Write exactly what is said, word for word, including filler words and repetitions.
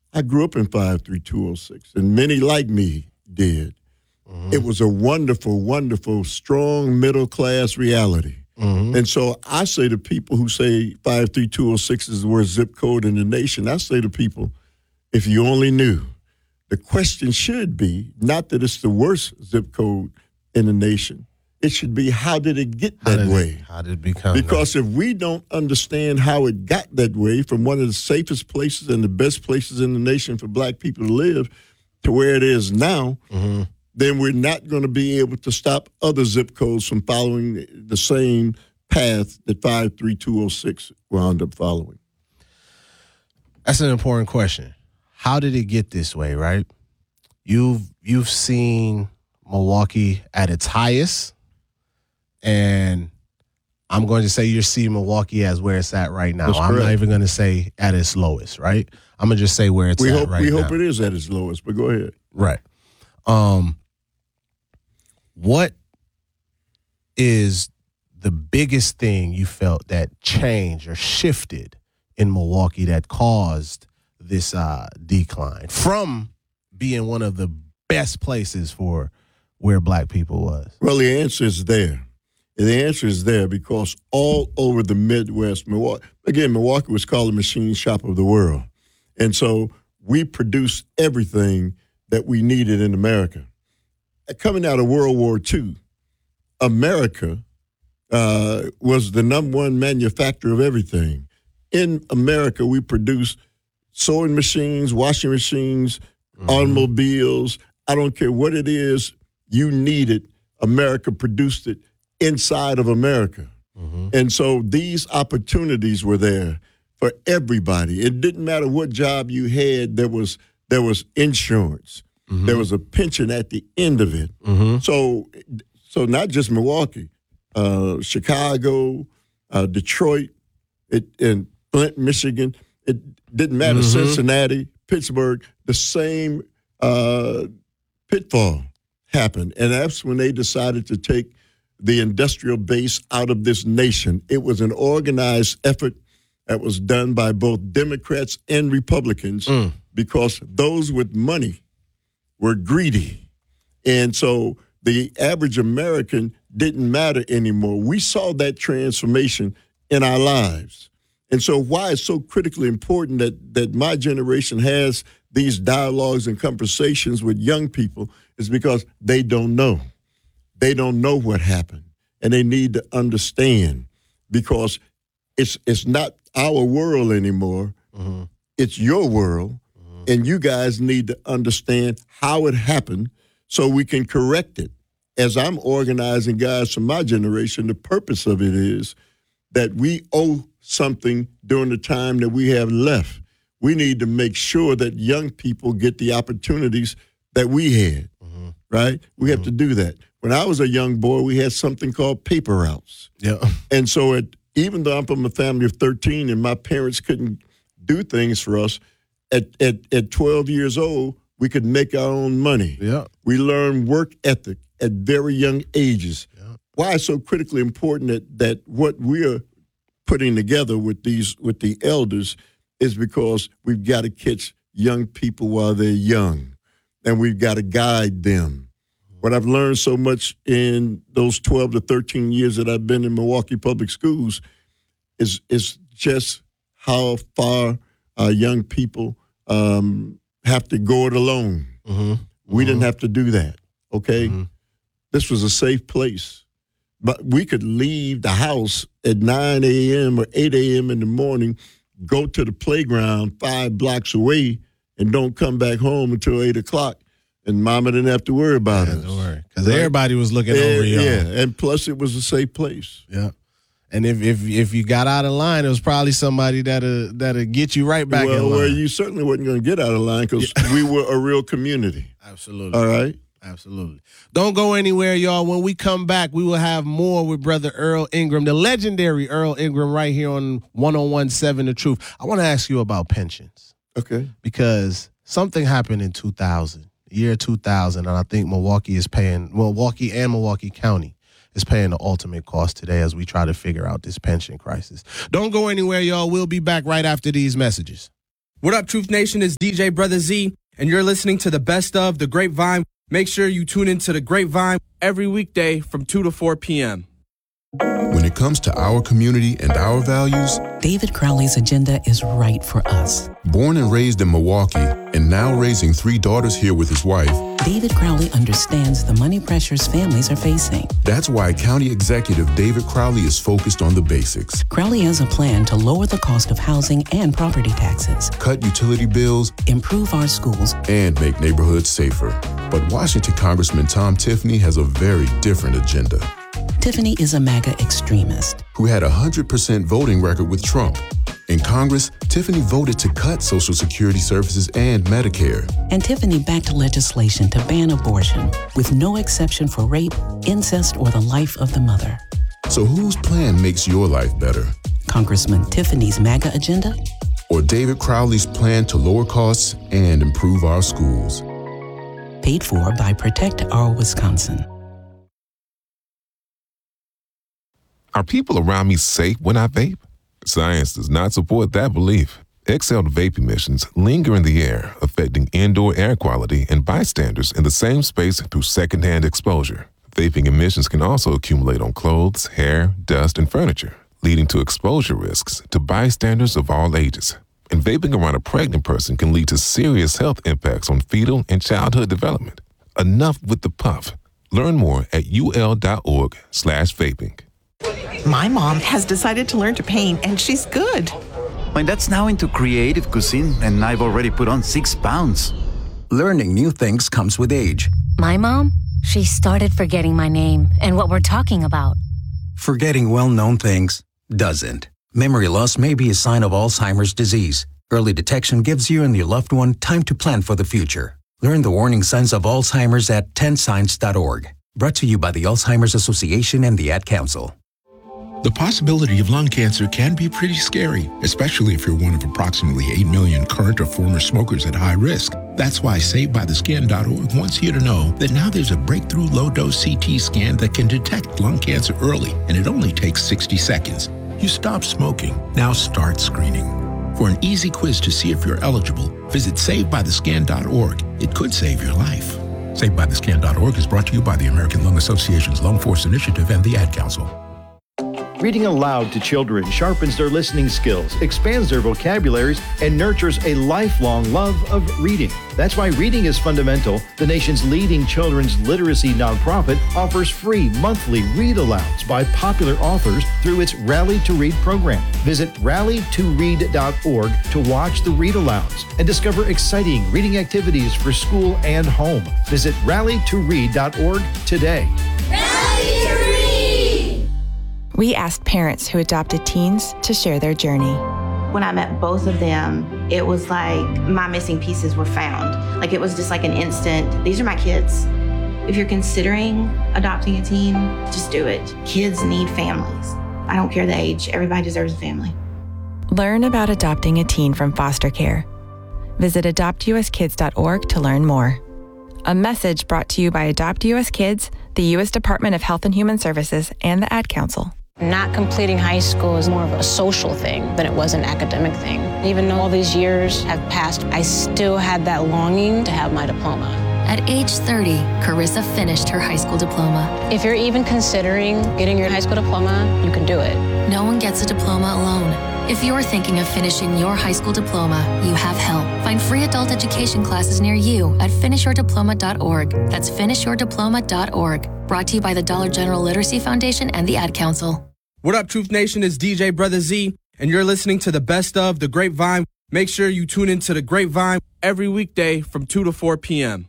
I grew up in five three two oh six, and many like me did. Mm-hmm. It was a wonderful, wonderful, strong middle-class reality. Mm-hmm. And so I say to people who say five three two oh six is the worst zip code in the nation, I say to people, if you only knew, the question should be not that it's the worst zip code in the nation. It should be, how did it get that how way? It, how did it become Because that? if we don't understand how it got that way from one of the safest places and the best places in the nation for black people to live to where it is now, mm-hmm. then we're not going to be able to stop other zip codes from following the same path that five three two oh six wound up following. That's an important question. How did it get this way, right? You've you've seen Milwaukee at its highest, and I'm going to say you're seeing Milwaukee as where it's at right now. That's I'm correct. not even going to say at its lowest, right? I'm going to just say where it's we at hope, right we now. We hope it is at its lowest, but go ahead. Right. Um, what is the biggest thing you felt that changed or shifted in Milwaukee that caused this uh, decline from being one of the best places for where black people was? Well, the answer is there. The answer is there because all over the Midwest, Milwaukee, again, Milwaukee was called the machine shop of the world. And so we produced everything that we needed in America. Coming out of World War Two, America uh, was the number one manufacturer of everything. In America, we produced sewing machines, washing machines, mm-hmm. automobiles. I don't care what it is you needed, America produced it inside of America. Mm-hmm. And so these opportunities were there for everybody. It didn't matter what job you had, there was there was insurance. Mm-hmm. There was a pension at the end of it. Mm-hmm. So so not just Milwaukee, uh, Chicago, uh, Detroit, it, and Flint, Michigan. It didn't matter. Mm-hmm. Cincinnati, Pittsburgh, the same uh, pitfall happened. And that's when they decided to take the industrial base out of this nation. It was an organized effort that was done by both Democrats and Republicans mm. because those with money were greedy. And so the average American didn't matter anymore. We saw that transformation in our lives. And so why it's so critically important that, that my generation has these dialogues and conversations with young people is because they don't know. They don't know what happened, and they need to understand because it's it's not our world anymore. Mm-hmm. It's your world, mm-hmm. and you guys need to understand how it happened so we can correct it. As I'm organizing guys from my generation, the purpose of it is that we owe something during the time that we have left. We need to make sure that young people get the opportunities that we had, mm-hmm. right? We mm-hmm. have to do that. When I was a young boy, we had something called paper routes. Yeah. And so it, even though I'm from a family of thirteen and my parents couldn't do things for us, at, at, at twelve years old, we could make our own money. Yeah. We learned work ethic at very young ages. Yeah. Why it's so critically important that, that what we're putting together with these with the elders is because we've got to catch young people while they're young, and we've got to guide them. What I've learned so much in those twelve to thirteen years that I've been in Milwaukee Public Schools is is just how far uh, young people um, have to go it alone. Mm-hmm. We mm-hmm. didn't have to do that, okay? Mm-hmm. This was a safe place. But we could leave the house at nine a.m. or eight a.m. in the morning, go to the playground five blocks away, and don't come back home until eight o'clock. And Mama didn't have to worry about yeah, us. Don't worry. Because right? everybody was looking and, over y'all. Yeah, and plus it was a safe place. Yeah. And if if if you got out of line, it was probably somebody that'll, that'll get you right back well, in line. Well, you certainly wasn't going to get out of line because yeah. we were a real community. Absolutely. All right? Absolutely. Don't go anywhere, y'all. When we come back, we will have more with Brother Earl Ingram, the legendary Earl Ingram, right here on one oh one point seven The Truth. I want to ask you about pensions. Okay. Because something happened in two thousand, year two thousand, and I think Milwaukee is paying, Milwaukee and Milwaukee County is paying the ultimate cost today as we try to figure out this pension crisis. Don't go anywhere, y'all. We'll be back right after these messages. What up, Truth Nation? It's D J Brother Z, and you're listening to the best of The Grapevine. Make sure you tune into The Grapevine every weekday from two to four p.m. When it comes to our community and our values, David Crowley's agenda is right for us. Born and raised in Milwaukee and now raising three daughters here with his wife, David Crowley understands the money pressures families are facing. That's why County Executive David Crowley is focused on the basics. Crowley has a plan to lower the cost of housing and property taxes, cut utility bills, improve our schools, and make neighborhoods safer. But Washington Congressman Tom Tiffany has a very different agenda. Tiffany is a MAGA extremist who had a one hundred percent voting record with Trump. In Congress, Tiffany voted to cut Social Security services and Medicare. And Tiffany backed legislation to ban abortion with no exception for rape, incest, or the life of the mother. So whose plan makes your life better? Congressman Tiffany's MAGA agenda? Or David Crowley's plan to lower costs and improve our schools? Paid for by Protect Our Wisconsin. Are people around me safe when I vape? Science does not support that belief. Exhaled vape emissions linger in the air, affecting indoor air quality and bystanders in the same space through secondhand exposure. Vaping emissions can also accumulate on clothes, hair, dust, and furniture, leading to exposure risks to bystanders of all ages. And vaping around a pregnant person can lead to serious health impacts on fetal and childhood development. Enough with the puff. Learn more at ul.org slash vaping. My mom has decided to learn to paint, and she's good. My dad's now into creative cuisine, and I've already put on six pounds. Learning new things comes with age. My mom, she started forgetting my name and what we're talking about. Forgetting well-known things doesn't. Memory loss may be a sign of Alzheimer's disease. Early detection gives you and your loved one time to plan for the future. Learn the warning signs of Alzheimer's at ten signs dot org. Brought to you by the Alzheimer's Association and the Ad Council. The possibility of lung cancer can be pretty scary, especially if you're one of approximately eight million current or former smokers at high risk. That's why Saved By The Skin dot org wants you to know that now there's a breakthrough low-dose C T scan that can detect lung cancer early, and it only takes sixty seconds. You stop smoking. Now start screening. For an easy quiz to see if you're eligible, visit Saved By The Skin dot org. It could save your life. Saved By The Skin dot org is brought to you by the American Lung Association's Lung Force Initiative and the Ad Council. Reading aloud to children sharpens their listening skills, expands their vocabularies, and nurtures a lifelong love of reading. That's why Reading is Fundamental, the nation's leading children's literacy nonprofit, offers free monthly read-alouds by popular authors through its Rally to Read program. Visit rally to read dot org to watch the read-alouds and discover exciting reading activities for school and home. Visit rally to read dot org today. Rally to Read! We asked parents who adopted teens to share their journey. When I met both of them, it was like my missing pieces were found. Like it was just like an instant, these are my kids. If you're considering adopting a teen, just do it. Kids need families. I don't care the age, everybody deserves a family. Learn about adopting a teen from foster care. Visit adopt u s kids dot org to learn more. A message brought to you by Adopt U S Kids, the U S Department of Health and Human Services, and the Ad Council. Not completing high school is more of a social thing than it was an academic thing. Even though all these years have passed, I still had that longing to have my diploma. At age thirty, Carissa finished her high school diploma. If you're even considering getting your high school diploma, you can do it. No one gets a diploma alone. If you're thinking of finishing your high school diploma, you have help. Find free adult education classes near you at finish your diploma dot org. That's finish your diploma dot org. Brought to you by the Dollar General Literacy Foundation and the Ad Council. What up, Truth Nation? It's D J Brother Z, and you're listening to the best of The Grapevine. Make sure you tune into The Grapevine every weekday from two to four p.m.